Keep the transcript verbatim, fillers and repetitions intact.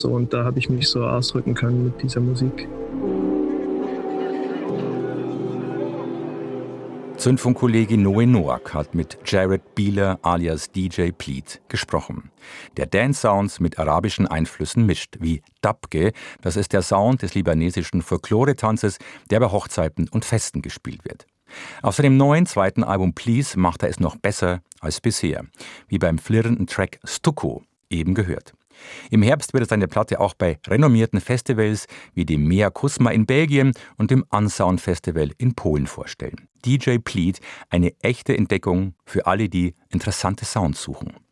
So, und da habe ich mich so ausdrücken können mit dieser Musik. Zündfunk-Kollege Noe Noack hat mit Jared Bieler alias D J Pleat gesprochen. Der Dance-Sounds mit arabischen Einflüssen mischt, wie Dabke, das ist der Sound des libanesischen Folklore-Tanzes, der bei Hochzeiten und Festen gespielt wird. Auf seinem neuen zweiten Album Please macht er es noch besser als bisher, wie beim flirrenden Track Stucco eben gehört. Im Herbst wird er seine Platte auch bei renommierten Festivals wie dem Mea Kusma in Belgien und dem Unsound Festival in Polen vorstellen. D J Pleat, eine echte Entdeckung für alle, die interessante Sounds suchen.